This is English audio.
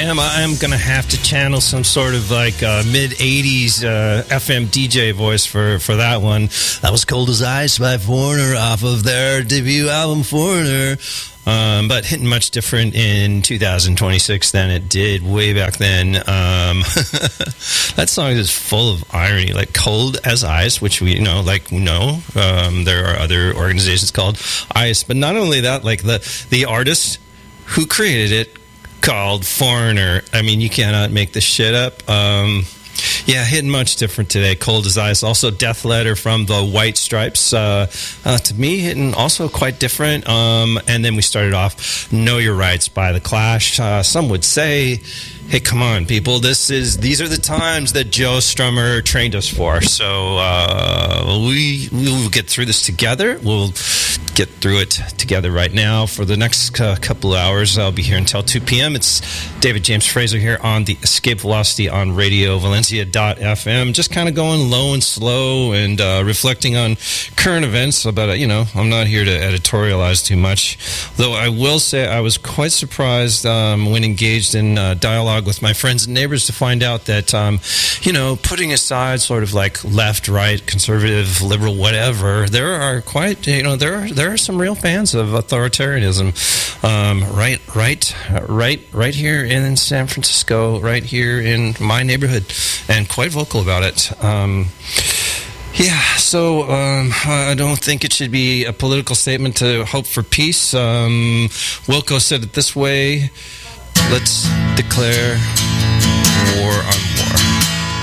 I am going to have to channel some sort of like mid-'80s FM DJ voice for that one. That was Cold as Ice by Foreigner off of their debut album, Foreigner. But hitting much different in 2026 than it did way back then. That song is full of irony, like Cold as Ice, which we know. There are other organizations called ICE, but not only that, like the artist who created it called Foreigner. I mean, you cannot make this shit up. Hitting much different today. Cold as Ice. Also, Death Letter from the White Stripes. To me, hitting also quite different. And then we started off Know Your Rights by The Clash. Some would say, hey, come on, people. These are the times that Joe Strummer trained us for. So we will get through this together. We'll get through it together right now. For the next couple of hours, I'll be here until 2 p.m. It's David James Fraser here on the Escape Velocity on Radio Valencia.fm. Just kind of going low and slow and reflecting on current events. But, I'm not here to editorialize too much. Though I will say I was quite surprised when engaged in dialogue with my friends and neighbors to find out that, putting aside sort of like left, right, conservative, liberal, whatever, there are quite, there are some real fans of authoritarianism, right here in San Francisco, right here in my neighborhood, and quite vocal about it. So I don't think it should be a political statement to hope for peace. Wilco said it this way: let's declare war on